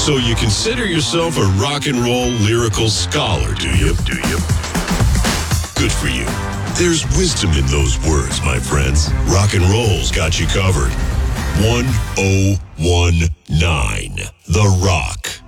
So you consider yourself a rock and roll lyrical scholar, do you? Good for you. There's wisdom in those words, my friends. Rock and roll's got you covered. 1019 The Rock.